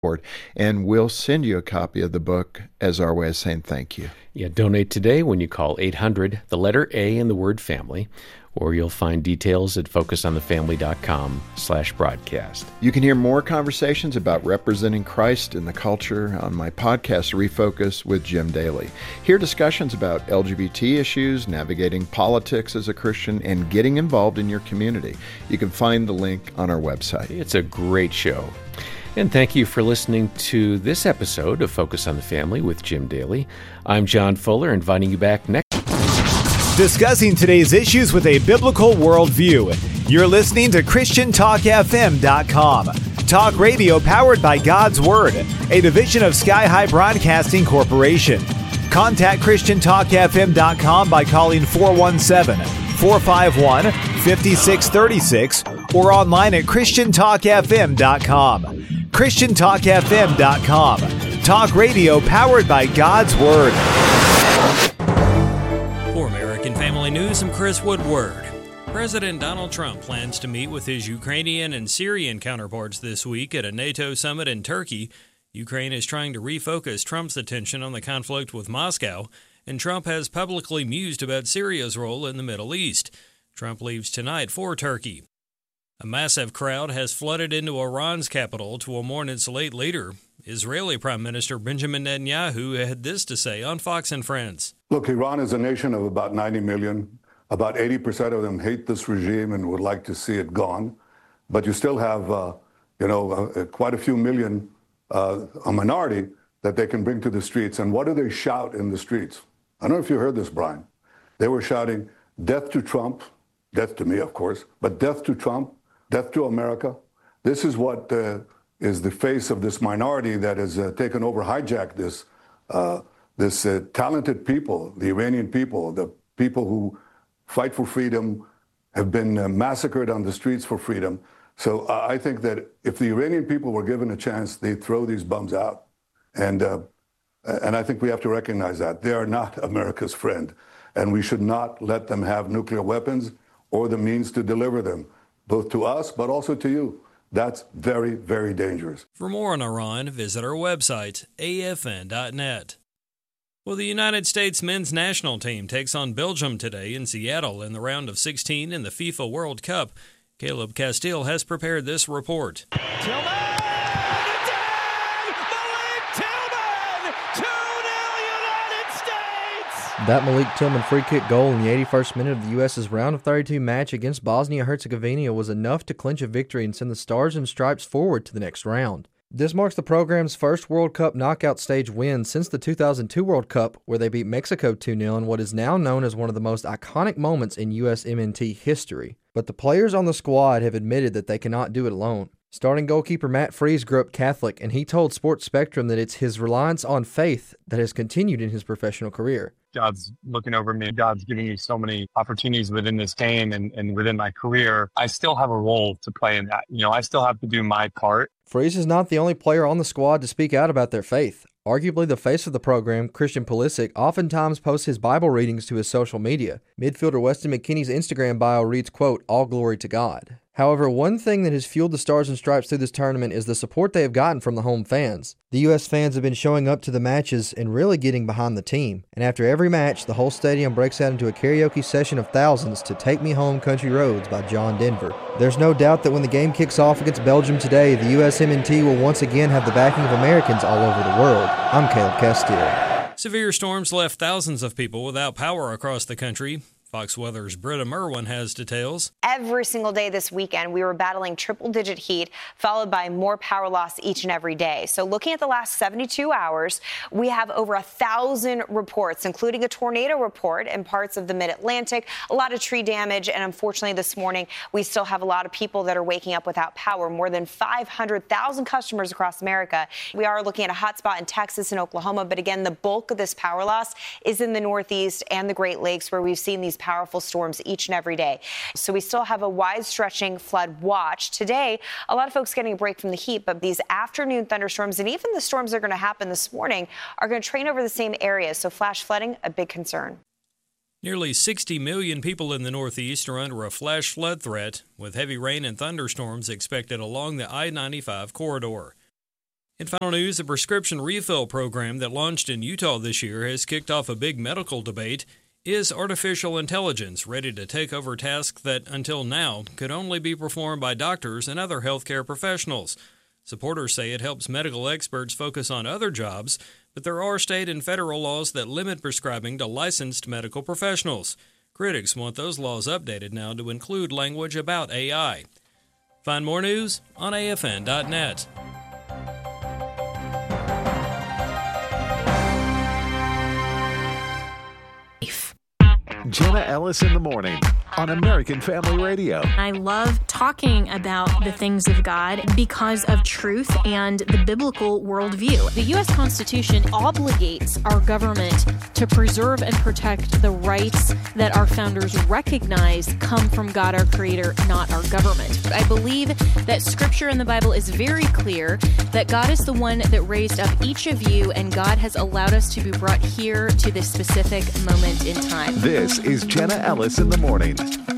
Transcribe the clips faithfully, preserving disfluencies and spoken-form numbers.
And we'll send you a copy of the book as our way of saying thank you. Yeah, donate today when you call eight hundred, the letter A in the word family, or you'll find details at focusonthefamily.com slash broadcast. You can hear more conversations about representing Christ in the culture on my podcast, Refocus with Jim Daly. Hear discussions about L G B T issues, navigating politics as a Christian, and getting involved in your community. You can find the link on our website. It's a great show. And thank you for listening to this episode of Focus on the Family with Jim Daly. I'm John Fuller, inviting you back next. Discussing today's issues with a biblical worldview. You're listening to Christian Talk F M dot com. Talk radio powered by God's Word, a division of Sky High Broadcasting Corporation. Contact Christian Talk F M dot com by calling four one seven, four five one, five six three six or online at Christian Talk F M dot com. Christian Talk F M dot com. Talk radio powered by God's Word. For American Family News, I'm Chris Woodward. President Donald Trump plans to meet with his Ukrainian and Syrian counterparts this week at a NATO summit in Turkey. Ukraine is trying to refocus Trump's attention on the conflict with Moscow, and Trump has publicly mused about Syria's role in the Middle East. Trump leaves tonight for Turkey. A massive crowd has flooded into Iran's capital to mourn its late leader. Israeli Prime Minister Benjamin Netanyahu had this to say on Fox and Friends. Look, Iran is a nation of about ninety million. About eighty percent of them hate this regime and would like to see it gone. But you still have, uh, you know, uh, quite a few million, uh, a minority that they can bring to the streets. And what do they shout in the streets? I don't know if you heard this, Brian. They were shouting, death to Trump, death to me, of course, but death to Trump, death to America. This is what uh, is the face of this minority that has uh, taken over, hijacked this, uh, this uh, talented people, the Iranian people, the people who fight for freedom, have been uh, massacred on the streets for freedom. So uh, I think that if the Iranian people were given a chance, they'd throw these bums out. And, uh, and I think we have to recognize that. They are not America's friend. And we should not let them have nuclear weapons or the means to deliver them, both to us, but also to you. That's very, very dangerous. For more on Iran, visit our website, A F N dot net. Well, the United States men's national team takes on Belgium today in Seattle in the round of sixteen in the FIFA World Cup. Caleb Castile has prepared this report. Tillman! That Malik Tillman free kick goal in the eighty-first minute of the U S's round of thirty-two match against Bosnia-Herzegovina was enough to clinch a victory and send the Stars and Stripes forward to the next round. This marks the program's first World Cup knockout stage win since the two thousand two World Cup, where they beat Mexico two nil in what is now known as one of the most iconic moments in U S M N T history. But the players on the squad have admitted that they cannot do it alone. Starting goalkeeper Matt Freese grew up Catholic, and he told Sports Spectrum that it's his reliance on faith that has continued in his professional career. God's looking over me. God's giving me so many opportunities within this game and, and within my career. I still have a role to play in that. You know, I still have to do my part. Freese is not the only player on the squad to speak out about their faith. Arguably the face of the program, Christian Pulisic, oftentimes posts his Bible readings to his social media. Midfielder Weston McKennie's Instagram bio reads, quote, "All glory to God." However, one thing that has fueled the Stars and Stripes through this tournament is the support they have gotten from the home fans. The U S fans have been showing up to the matches and really getting behind the team. And after every match, the whole stadium breaks out into a karaoke session of thousands to Take Me Home Country Roads by John Denver. There's no doubt that when the game kicks off against Belgium today, the U S M N T will once again have the backing of Americans all over the world. I'm Caleb Castile. Severe storms left thousands of people without power across the country. Fox Weather's Britta Merwin has details. Every single day this weekend, we were battling triple-digit heat, followed by more power loss each and every day. So looking at the last seventy-two hours, we have over a thousand reports, including a tornado report in parts of the mid-Atlantic, a lot of tree damage, and unfortunately this morning, we still have a lot of people that are waking up without power, more than five hundred thousand customers across America. We are looking at a hot spot in Texas and Oklahoma, but again, the bulk of this power loss is in the Northeast and the Great Lakes, where we've seen these powerful storms each and every day. So we still have a wide-stretching flood watch. Today, a lot of folks getting a break from the heat, but these afternoon thunderstorms and even the storms that are going to happen this morning are going to train over the same areas. So flash flooding, a big concern. Nearly sixty million people in the Northeast are under a flash flood threat, with heavy rain and thunderstorms expected along the I ninety-five corridor. In final news, the prescription refill program that launched in Utah this year has kicked off a big medical debate. Is artificial intelligence ready to take over tasks that, until now, could only be performed by doctors and other healthcare professionals? Supporters say it helps medical experts focus on other jobs, but there are state and federal laws that limit prescribing to licensed medical professionals. Critics want those laws updated now to include language about A I. Find more news on A F N dot net. Jenna Ellis in the morning on American Family Radio. I love talking about the things of God because of truth and the biblical worldview. The U S Constitution obligates our government to preserve and protect the rights that our founders recognize come from God, our Creator, not our government. I believe that Scripture in the Bible is very clear that God is the one that raised up each of you, and God has allowed us to be brought here to this specific moment in time. This is Jenna Ellis in the morning.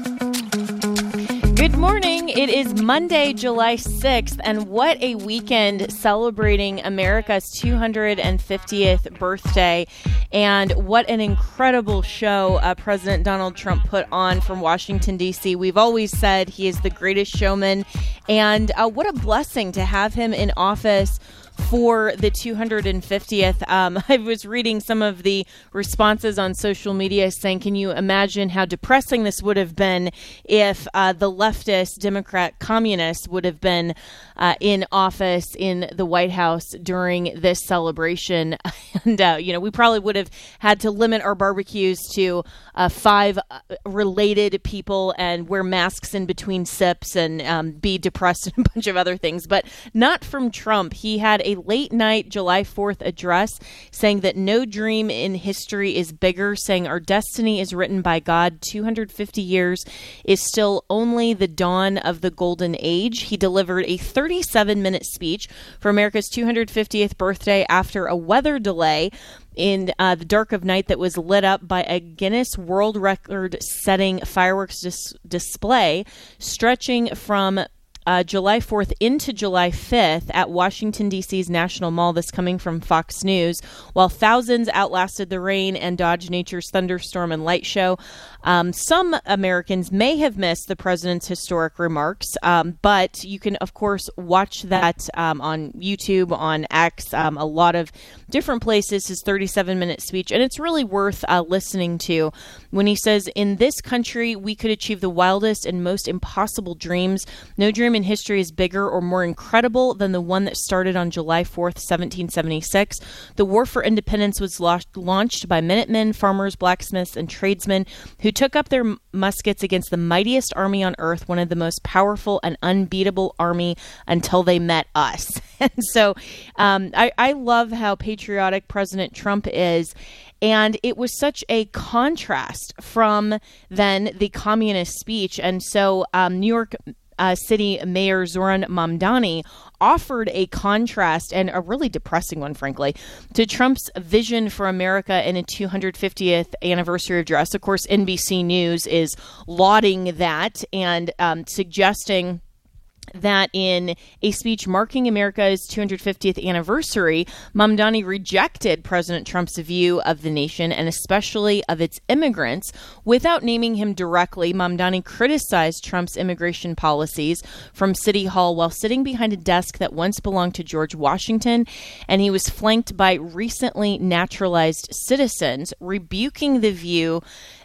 Good morning. It is Monday, July sixth, and what a weekend celebrating America's two hundred fiftieth birthday. And what an incredible show uh, President Donald Trump put on from Washington, D C. We've always said he is the greatest showman, and uh, what a blessing to have him in office for the two hundred fiftieth. Um, I was reading some of the responses on social media saying, can you imagine how depressing this would have been if uh, the leftist Democrat communists would have been uh, in office in the White House during this celebration? And, uh, you know, we probably would have had to limit our barbecues to uh, five uh, related people and wear masks in between sips and um, be depressed and a bunch of other things. But not from Trump. He had a late night July fourth address saying that no dream in history is bigger, saying our destiny is written by God. two hundred fifty years is still only the dawn of the golden age. He delivered a thirty-seven minute speech for America's two hundred fiftieth birthday after a weather delay in uh, the dark of night that was lit up by a Guinness World Record setting fireworks dis- display stretching from Uh, July fourth into July fifth at Washington, D C's National Mall. This coming from Fox News. While thousands outlasted the rain and dodged nature's thunderstorm and light show, um, some Americans may have missed the president's historic remarks, um, but you can, of course, watch that um, on YouTube, on X, um, a lot of different places, his thirty-seven minute speech, and it's really worth uh, listening to when he says, in this country, we could achieve the wildest and most impossible dreams. No dream in history is bigger or more incredible than the one that started on July fourth, seventeen seventy-six. The War for Independence was launched by Minutemen, farmers, blacksmiths, and tradesmen who took up their muskets against the mightiest army on earth, one of the most powerful and unbeatable army until they met us. And so um, I, I love how patriotic President Trump is. And it was such a contrast from then the communist speech. And so um, New York Uh, City Mayor Zoran Mamdani offered a contrast, and a really depressing one, frankly, to Trump's vision for America in a two hundred fiftieth anniversary address. Of course, N B C News is lauding that and um, suggesting that in a speech marking America's two hundred fiftieth anniversary, Mamdani rejected President Trump's view of the nation and especially of its immigrants. Without naming him directly, Mamdani criticized Trump's immigration policies from City Hall while sitting behind a desk that once belonged to George Washington, and he was flanked by recently naturalized citizens, rebuking the view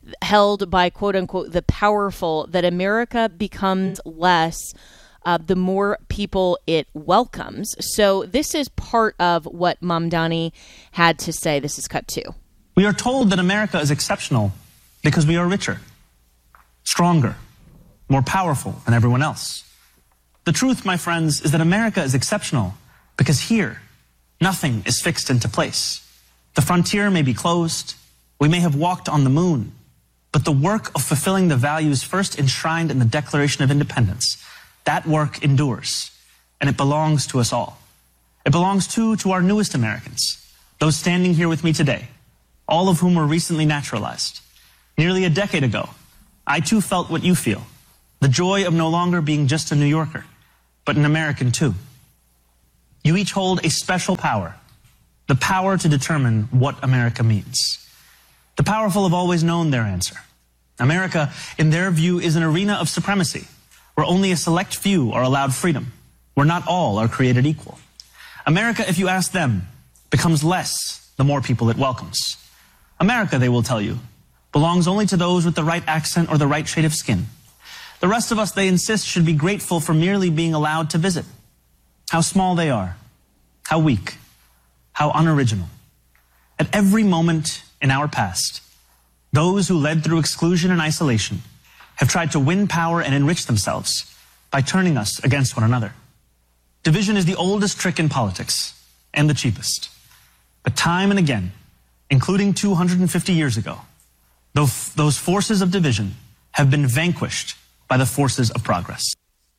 held by, quote-unquote, the powerful that America becomes less Uh, the more people it welcomes. So this is part of what Mamdani had to say. This is cut two. We are told that America is exceptional because we are richer, stronger, more powerful than everyone else. The truth, my friends, is that America is exceptional because here, nothing is fixed into place. The frontier may be closed. We may have walked on the moon. But the work of fulfilling the values first enshrined in the Declaration of Independence, that work endures, and it belongs to us all. It belongs, too, to our newest Americans, those standing here with me today, all of whom were recently naturalized. Nearly a decade ago, I, too, felt what you feel, the joy of no longer being just a New Yorker, but an American, too. You each hold a special power, the power to determine what America means. The powerful have always known their answer. America, in their view, is an arena of supremacy, where only a select few are allowed freedom, where not all are created equal. America, if you ask them, becomes less the more people it welcomes. America, they will tell you, belongs only to those with the right accent or the right shade of skin. The rest of us, they insist, should be grateful for merely being allowed to visit. How small they are, how weak, how unoriginal. At every moment in our past, those who led through exclusion and isolation have tried to win power and enrich themselves by turning us against one another. Division is the oldest trick in politics and the cheapest. But time and again, including two hundred fifty years ago, those forces of division have been vanquished by the forces of progress.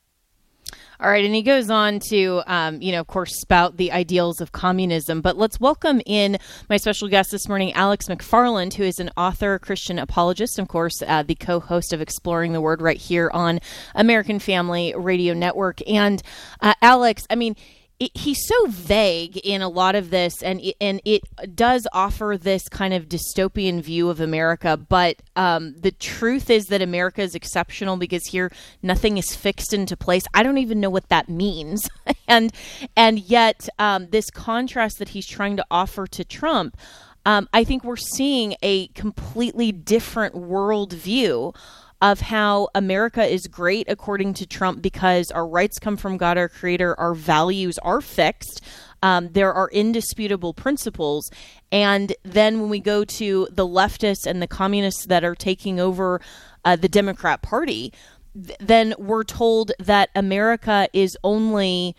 All right, and he goes on to, um, you know, of course, spout the ideals of communism. But let's welcome in my special guest this morning, Alex McFarland, who is an author, Christian apologist, of course, uh, the co-host of Exploring the Word right here on American Family Radio Network. And uh, Alex, I mean, It, he's so vague in a lot of this, and it, and it does offer this kind of dystopian view of America. But um, the truth is that America is exceptional because here nothing is fixed into place. I don't even know what that means, and and yet um, this contrast that he's trying to offer to Trump, um, I think we're seeing a completely different worldview of how America is great, according to Trump, because our rights come from God, our Creator, our values are fixed, um, there are indisputable principles. And then when we go to the leftists and the communists that are taking over uh, the Democrat Party, th- then we're told that America is only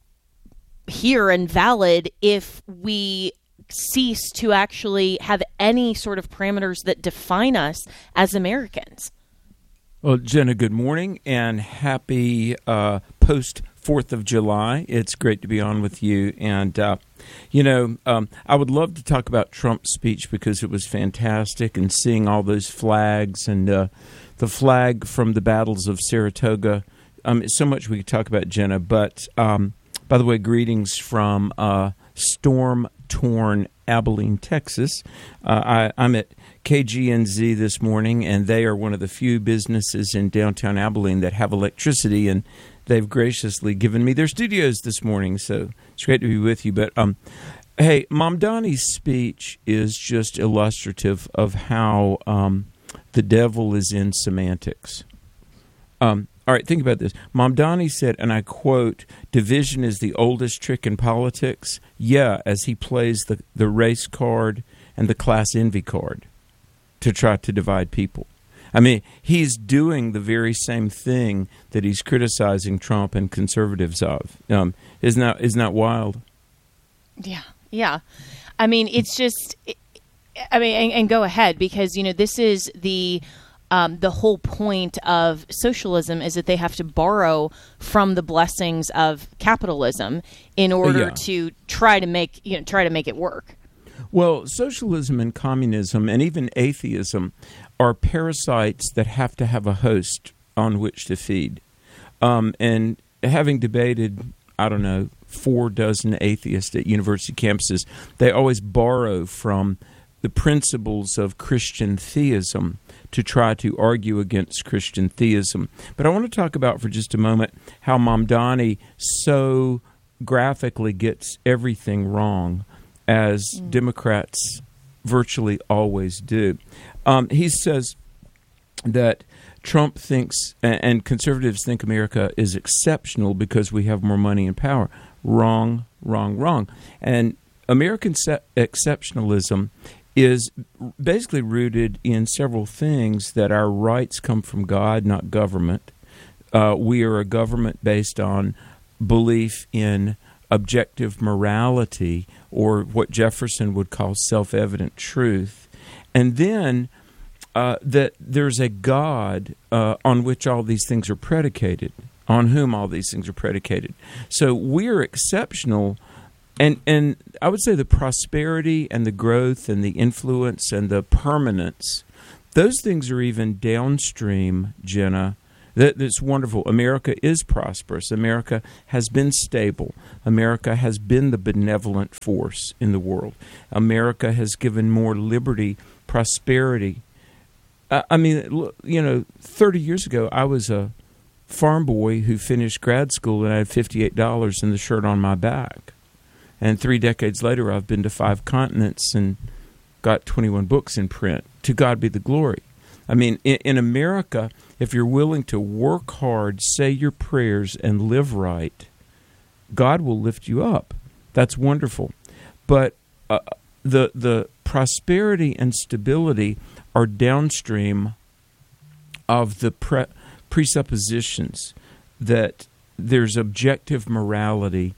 here and valid if we cease to actually have any sort of parameters that define us as Americans. Well, Jenna, good morning and happy uh, post fourth of July. It's great to be on with you. And, uh, you know, um, I would love to talk about Trump's speech because it was fantastic, and seeing all those flags and uh, the flag from the battles of Saratoga. Um, so much we could talk about, Jenna. But, um, by the way, greetings from uh, storm-torn Abilene, Texas. Uh, I, I'm at K G N Z this morning, and they are one of the few businesses in downtown Abilene that have electricity, and they've graciously given me their studios this morning, so it's great to be with you. But, um, hey, Mamdani's speech is just illustrative of how um, the devil is in semantics. Um, all right, think about this. Mamdani said, and I quote, "Division is the oldest trick in politics." Yeah, as he plays the, the race card and the class envy card to try to divide people. I mean, he's doing the very same thing that he's criticizing Trump and conservatives of. Um, isn't that, isn't that wild? Yeah, yeah. I mean, it's just, I mean, and, and go ahead, because, you know, this is the... Um, the whole point of socialism is that they have to borrow from the blessings of capitalism in order yeah. to try to make you know try to make it work. Well, socialism and communism and even atheism are parasites that have to have a host on which to feed. Um, and having debated, I don't know, four dozen atheists at university campuses, they always borrow from the principles of Christian theism to try to argue against Christian theism. But I want to talk about for just a moment how Mamdani so graphically gets everything wrong, as mm. Democrats virtually always do. Um, he says that Trump thinks, and conservatives think America is exceptional because we have more money and power. Wrong, wrong, wrong. And American se- exceptionalism is basically rooted in several things: that our rights come from God, not government. Uh, we are a government based on belief in objective morality, or what Jefferson would call self-evident truth. And then uh, that there's a God uh, on which all these things are predicated, on whom all these things are predicated. So we're exceptional. And and I would say the prosperity and the growth and the influence and the permanence, those things are even downstream, Jenna, That, that's wonderful. America is prosperous. America has been stable. America has been the benevolent force in the world. America has given more liberty, prosperity. Uh, I mean, you know, thirty years ago, I was a farm boy who finished grad school and I had fifty-eight dollars in the shirt on my back. And three decades later, I've been to five continents and got twenty-one books in print. To God be the glory. I mean, in, in America, if you're willing to work hard, say your prayers, and live right, God will lift you up. That's wonderful. But uh, the the prosperity and stability are downstream of the pre- presuppositions that there's objective morality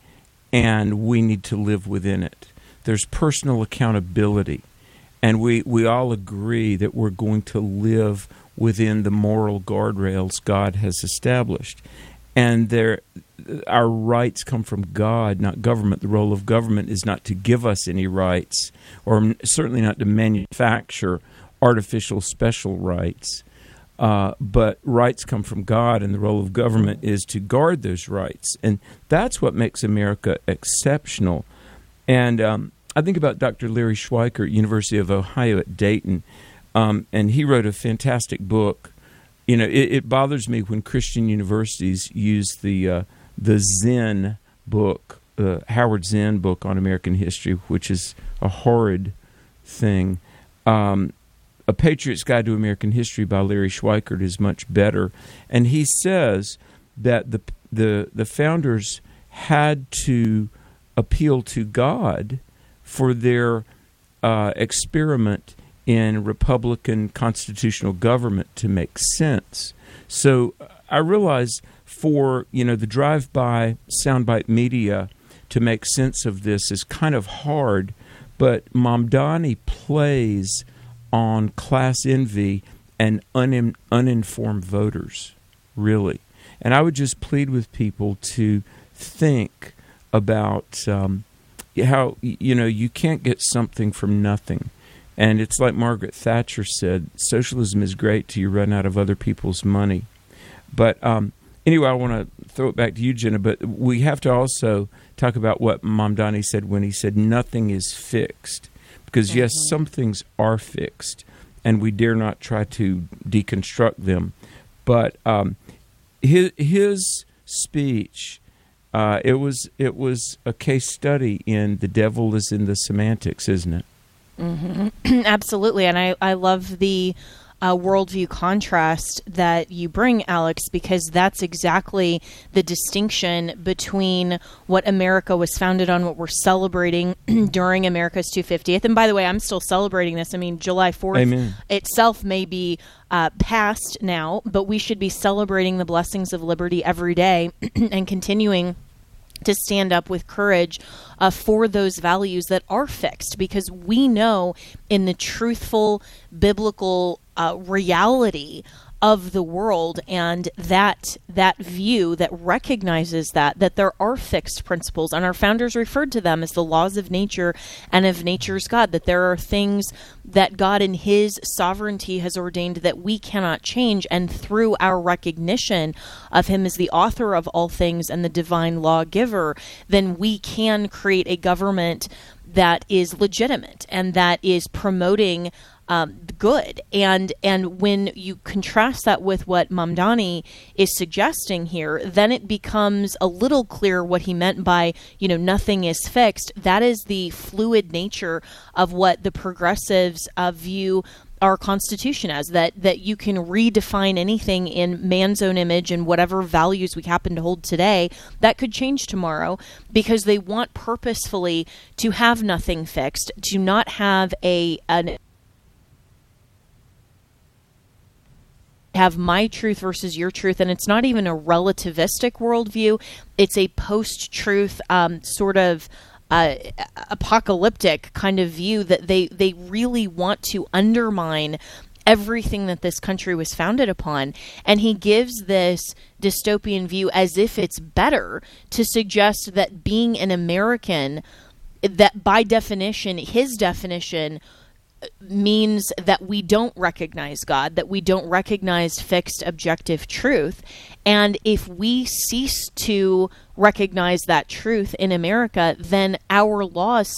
and we need to live within it. There's personal accountability. And we, we all agree that we're going to live within the moral guardrails God has established. And there, our rights come from God, not government. The role of government is not to give us any rights, or certainly not to manufacture artificial special rights. Uh, but rights come from God, and the role of government is to guard those rights. And that's what makes America exceptional. And um, I think about Doctor Larry Schweikert, University of Ohio at Dayton, um, and he wrote a fantastic book. You know, it, it bothers me when Christian universities use the uh, the Zinn book, uh, Howard Zinn book on American history, which is a horrid thing. Um, A Patriot's Guide to American History by Larry Schweikert is much better, and he says that the the the founders had to appeal to God for their uh, experiment in Republican constitutional government to make sense. So I realize for, you know, the drive-by soundbite media to make sense of this is kind of hard, but Mamdani plays on class envy and unin- uninformed voters, really. And I would just plead with people to think about um, how, you know, you can't get something from nothing. And it's like Margaret Thatcher said, socialism is great till you run out of other people's money. But um, anyway, I want to throw it back to you, Jenna, but we have to also talk about what Mamdani said when he said nothing is fixed. Because, mm-hmm. yes, some things are fixed, and we dare not try to deconstruct them. But um, his, his speech, uh, it was it was a case study in the devil is in the semantics, isn't it? Mm-hmm. Absolutely, and I, I love the uh, worldview contrast that you bring, Alex, because that's exactly the distinction between what America was founded on, what we're celebrating during America's two hundred fiftieth. And by the way, I'm still celebrating this. I mean, July fourth Amen. Itself may be uh, past now, but we should be celebrating the blessings of liberty every day and continuing to stand up with courage uh, for those values that are fixed, because we know in the truthful biblical uh, reality of the world and that that view that recognizes that that there are fixed principles, and our founders referred to them as the laws of nature and of nature's God, that there are things that God in his sovereignty has ordained that we cannot change, and through our recognition of him as the author of all things and the divine lawgiver, then we can create a government that is legitimate and that is promoting Um, good. And and when you contrast that with what Mamdani is suggesting here, then it becomes a little clearer what he meant by, you know, nothing is fixed. That is the fluid nature of what the progressives uh, view our Constitution as, that that you can redefine anything in man's own image and whatever values we happen to hold today. That could change tomorrow, because they want purposefully to have nothing fixed, to not have a an have my truth versus your truth, and it's not even a relativistic worldview. It's a post-truth um, sort of uh, apocalyptic kind of view that they, they really want to undermine everything that this country was founded upon. And he gives this dystopian view as if it's better, to suggest that being an American, that by definition, his definition, means that we don't recognize God, that we don't recognize fixed objective truth. And if we cease to recognize that truth in America, then our laws